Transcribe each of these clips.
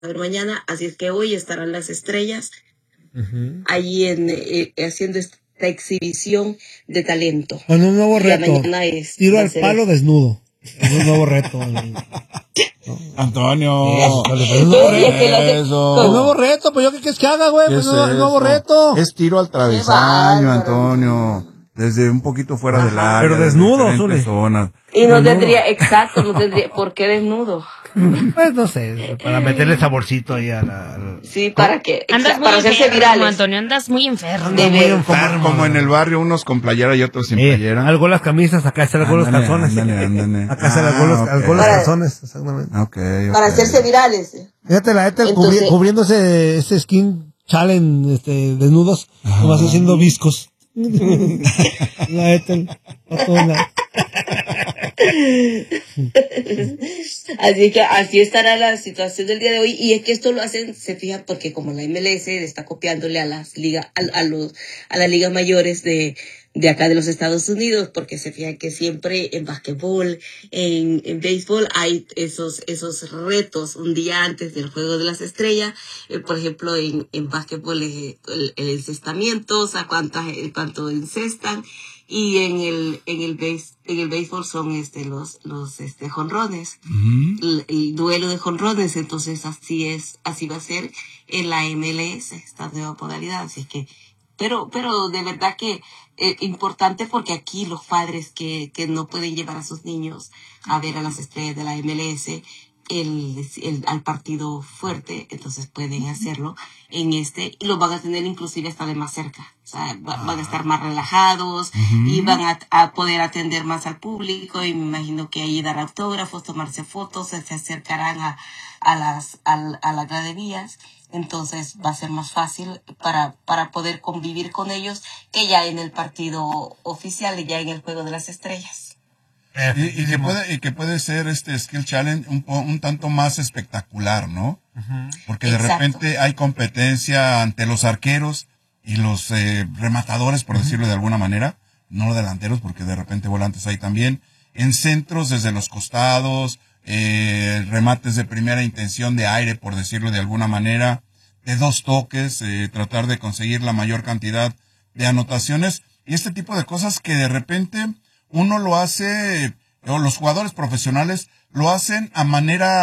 ver mañana, así es que hoy estarán las estrellas ahí haciendo esta exhibición de talento. Con un nuevo reto, tiro al palo desnudo. Es un nuevo reto. Antonio. Un nuevo reto, pues yo qué quieres que haga, güey, pues un nuevo reto. Es tiro al travesaño, Antonio. Desde un poquito fuera del área. Pero desnudo, Zuli. Y no tendría, ¿por qué desnudo? Pues no sé, para meterle saborcito ahí a la... Sí, para que, para hacerse virales. Antonio, andas muy enfermo. Como en el barrio, unos con playera y otros sin playera. Algo las camisas, acá se algo los calzones. Acá se algo los calzones, exactamente. Okay. Para hacerse virales. Fíjate, la Ethel cubriéndose ese skin challenge, desnudos, nomás haciendo viscos. La Ethel, así estará la situación del día de hoy, y es que esto lo hacen, se fijan, porque como la MLS está copiándole a las ligas, a las ligas mayores de acá de los Estados Unidos, porque se fijan que siempre en basquetbol, en béisbol hay esos retos un día antes del Juego de las Estrellas. Por ejemplo, en basquetbol el encestamiento, o sea, cuánto encestan, y en el béisbol son los jonrones, el duelo de jonrones. Entonces así va a ser en la MLS, esta nueva modalidad. Así que pero de verdad que importante, porque aquí los padres que no pueden llevar a sus niños a ver a las estrellas de la MLS al partido fuerte, entonces pueden hacerlo y los van a tener inclusive hasta de más cerca. O sea, van a estar más relajados y van a poder atender más al público, y me imagino que ahí dar autógrafos, tomarse fotos, se acercarán a las graderías. Entonces va a ser más fácil para poder convivir con ellos que ya en el partido oficial y ya en el Juego de las Estrellas. Y que puede ser este Skill Challenge un tanto más espectacular, ¿no? Porque de repente hay competencia ante los arqueros y los rematadores, por decirlo de alguna manera, no delanteros, porque de repente volantes hay también, en centros desde los costados, remates de primera intención de aire, por decirlo de alguna manera, de 2 toques, tratar de conseguir la mayor cantidad de anotaciones, y este tipo de cosas que de repente uno lo hace, o los jugadores profesionales lo hacen de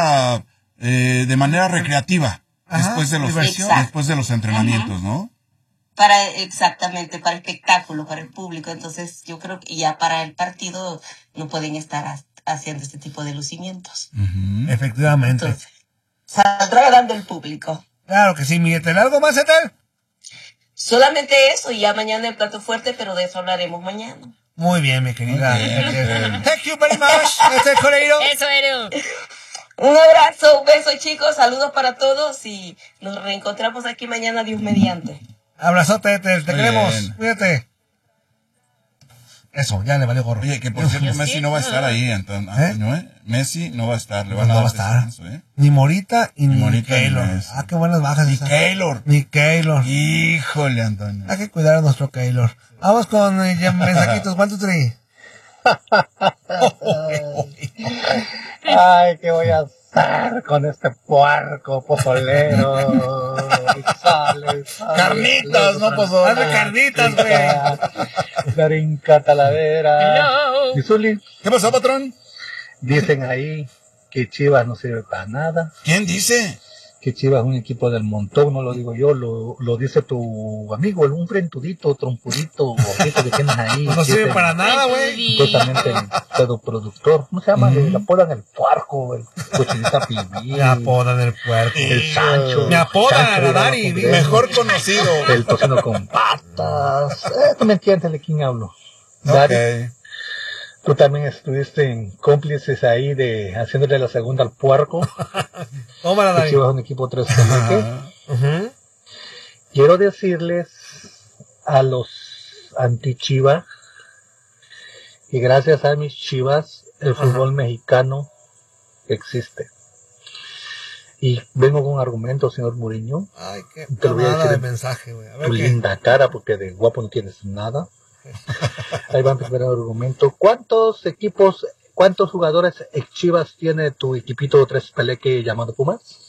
manera recreativa, después de los entrenamientos, ¿no? Exactamente, para espectáculo, para el público. Entonces yo creo que ya para el partido no pueden estar haciendo este tipo de lucimientos. Efectivamente. Entonces, saldrá ganando el público. Claro que sí, Miguel. ¿Algo más, Ethel? Solamente eso, y ya mañana el plato fuerte, pero de eso hablaremos mañana. Muy bien, mi querida. Thank you very much, Ethel Coreiro. Eso era. Un abrazo, un beso, chicos, saludos para todos, y nos reencontramos aquí mañana, Dios mediante. Abrazote, Ethel, te queremos. Cuídate. Eso, ya le valió gorro. Oye, que por cierto, Messi no va a estar ahí, Antonio, Messi no va a estar, le van a dar descanso, Ni Morita y ni Keylor. Qué buenas bajas. Ni Keylor. Híjole, Antonio. Hay que cuidar a nuestro Keylor. Vamos con mensajitos, 1, 2, 3. Ay, ¿qué voy a hacer con este puerco pozolero? Sale. Carnitas, no pozolero. Hazle carnitas, güey. Garinca Talavera. Hello. ¿Y Zuli? ¿Qué pasó, patrón? Dicen ahí que Chivas no sirve para nada. ¿Quién dice? Que Chivas es un equipo del montón, no lo digo yo, lo dice tu amigo, un frentudito, trompudito, gordito que tienes ahí. No sirve para nada, güey. Supuestamente el pseudoproductor, ¿cómo se llama? Le apodan el puerco, el cochinita pibí. Me apodan el puerco. El Sancho. Me apodan a Dani, mejor conocido. El tocino con patas. Tú me entiendes de quién hablo. Okay. Tú también estuviste en cómplices ahí de haciéndole la segunda al puerco. Tómala, Dani. Chivas es un equipo 3 Quiero decirles a los anti-Chivas que gracias a mis Chivas el fútbol mexicano existe. Y vengo con argumentos, señor Mourinho. Ay, qué te lo voy a decir de mensaje, güey. Tu linda cara, porque de guapo no tienes nada. Ahí va mi primer argumento. ¿Cuántos jugadores ex Chivas tiene tu equipito 3 Peleque llamado Pumas?